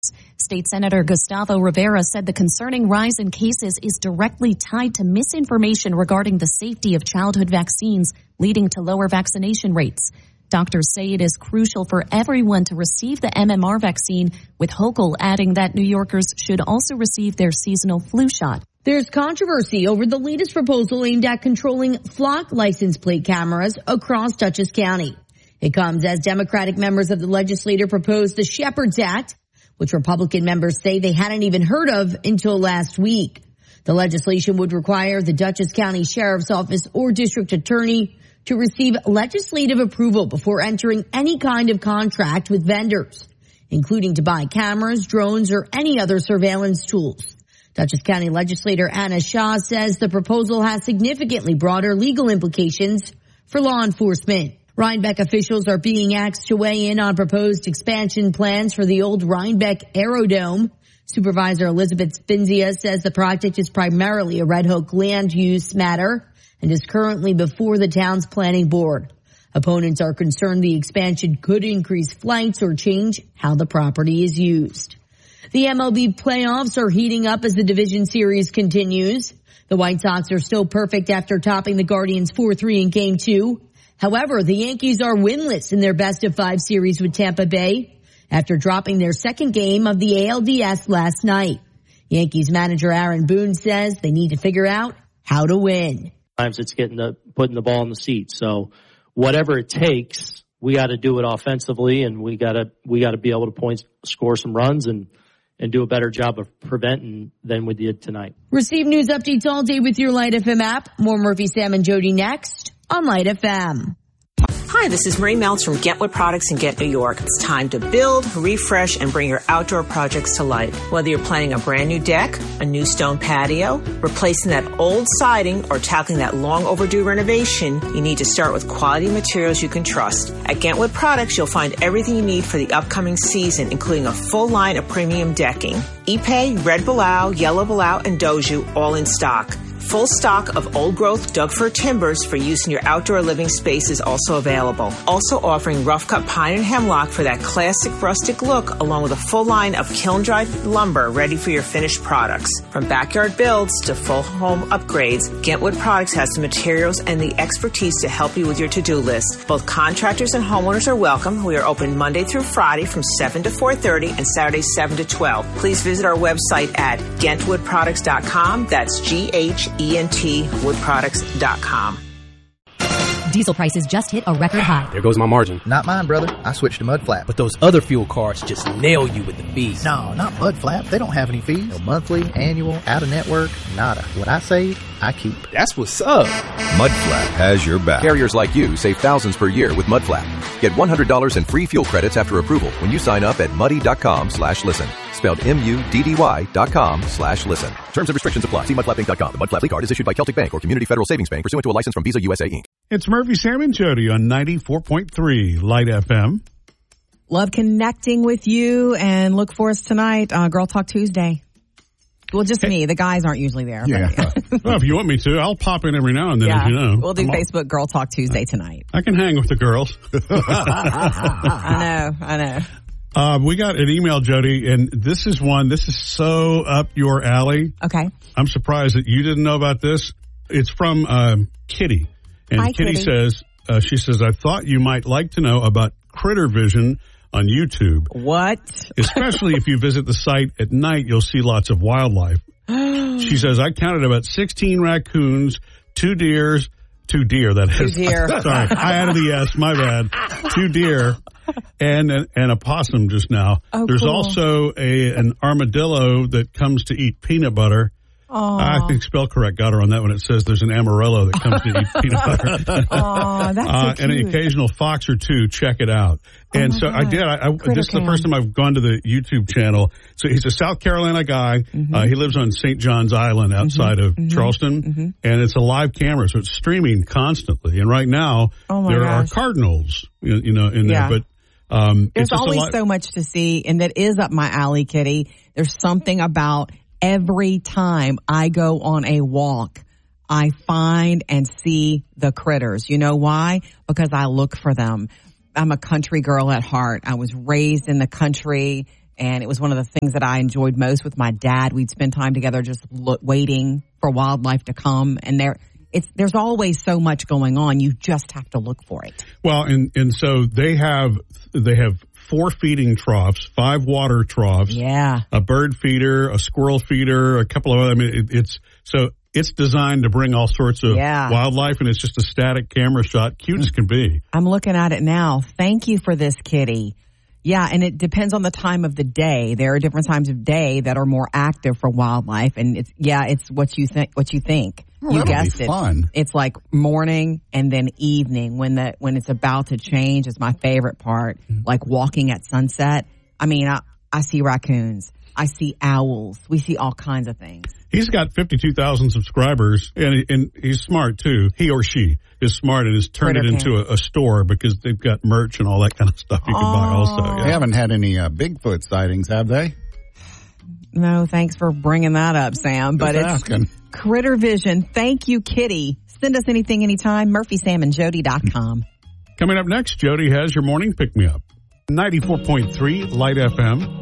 State Senator Gustavo Rivera said the concerning rise in cases is directly tied to misinformation regarding the safety of childhood vaccines, leading to lower vaccination rates. Doctors say it is crucial for everyone to receive the MMR vaccine, with Hochul adding that New Yorkers should also receive their seasonal flu shot. There's controversy over the latest proposal aimed at controlling flock license plate cameras across Dutchess County. It comes as Democratic members of the legislature proposed the Shepherds Act, which Republican members say they hadn't even heard of until last week. The legislation would require the Dutchess County Sheriff's Office or district attorney to receive legislative approval before entering any kind of contract with vendors, including to buy cameras, drones, or any other surveillance tools. Dutchess County legislator Anna Shaw says the proposal has significantly broader legal implications for law enforcement. Rhinebeck officials are being asked to weigh in on proposed expansion plans for the old Rhinebeck Aerodome. Supervisor Elizabeth Spinzia says the project is primarily a Red Hook land use matter and is currently before the town's planning board. Opponents are concerned the expansion could increase flights or change how the property is used. The MLB playoffs are heating up as the division series continues. The White Sox are still perfect after topping the Guardians 4-3 in Game 2. However, the Yankees are winless in their best-of-5 series with Tampa Bay after dropping their second game of the ALDS last night. Yankees manager Aaron Boone says they need to figure out how to win. Sometimes it's putting the ball in the seat. So whatever it takes, we got to do it offensively, and we got to be able to score some runs and do a better job of preventing than we did tonight. Receive news updates all day with your Light FM app. More Murphy, Sam, and Jody next on Light FM. Hi, this is Marie Meltz from Get Wood Products in Get New York. It's time to build, refresh, and bring your outdoor projects to life. Whether you're planning a brand new deck, a new stone patio, replacing that old siding, or tackling that long overdue renovation, you need to start with quality materials you can trust. At Get Wood Products, you'll find everything you need for the upcoming season, including a full line of premium decking. Ipe, Red Balau, Yellow Balau, and Doju, all in stock. Full stock of old-growth Doug-fir timbers for use in your outdoor living space is also available. Also offering rough-cut pine and hemlock for that classic rustic look, along with a full line of kiln-dried lumber ready for your finished products. From backyard builds to full home upgrades, Gentwood Products has the materials and the expertise to help you with your to-do list. Both contractors and homeowners are welcome. We are open Monday through Friday from 7 to 4:30 and Saturday 7 to 12. Please visit our website at GentwoodProducts.com. That's GentWoodProducts.com. Diesel prices just hit a record high. There goes my margin. Not mine, brother. I switched to Mudflap. But those other fuel cards just nail you with the fees. No, not Mudflap. They don't have any fees. No monthly, annual, out-of-network, nada. What I save, I keep. That's what's up. Mudflap has your back. Carriers like you save thousands per year with Mudflap. Get $100 in free fuel credits after approval when you sign up at muddy.com/listen. Spelled MUDDY.com/listen. Terms and restrictions apply. See mudflapinc.com. The Mudflap card is issued by Celtic Bank or Community Federal Savings Bank pursuant to a license from Visa USA Inc. It's Murphy, Sam, and Jody on 94.3 Light FM. Love connecting with you, and look for us tonight, Girl Talk Tuesday. Well, just me. The guys aren't usually there. Yeah. Well, if you want me to, I'll pop in every now and then, yeah, as you know. We'll do Facebook Girl Talk Tuesday tonight. I can hang with the girls. I know. We got an email, Jody, and this is so up your alley. Okay. I'm surprised that you didn't know about this. It's from Kitty. And Hi, Kitty Kitty. she says, I thought you might like to know about Critter Vision on YouTube. What? Especially if you visit the site at night, you'll see lots of wildlife. She says, I counted about 16 raccoons, 2 deer, that is. 2 deer. Sorry, I added the S, my bad. 2 deer and a possum just now. Oh, There's cool. also an armadillo that comes to eat peanut butter. Aww. I think spell correct got her on that when it says there's an amarillo that comes to eat peanut butter. Oh, that's so cute. And an occasional fox or 2. Check it out. And so I did. This is the first time I've gone to the YouTube channel. So he's a South Carolina guy. Mm-hmm. He lives on St. John's Island outside of Charleston. Mm-hmm. And it's a live camera, so it's streaming constantly. And right now, there are cardinals, in there. But there's always so much to see, and that is up my alley, Kitty. There's something about every time I go on a walk, I find and see the critters. You know why? Because I look for them. I'm a country girl at heart. I was raised in the country, And it was one of the things that I enjoyed most with my dad. We'd spend time together just waiting for wildlife to come. And there's always so much going on. You just have to look for it. Well, and so they have 4 feeding troughs, 5 water troughs, a bird feeder, a squirrel feeder, a couple of other. I mean, it's designed to bring all sorts of wildlife, and it's just a static camera shot, cute as can be. I'm looking at it now. Thank you for this, Kitty. Yeah, and it depends on the time of the day. There are different times of day that are more active for wildlife, and it's what you think. Oh, you guessed it. Fun. It's like morning and then evening when it's about to change is my favorite part. Like walking at sunset. I mean, I see raccoons. I see owls. We see all kinds of things. He's got 52,000 subscribers, and he's smart too. He or she is smart and has turned it into a store because they've got merch and all that kind of stuff you can buy also. Yeah. They haven't had any Bigfoot sightings, have they? No, thanks for bringing that up, Sam. But Just asking. Critter Vision. Thank you, Kitty. Send us anything anytime. MurphySamandJody.com. Coming up next, Jody has your morning pick-me-up. 94.3 Light FM.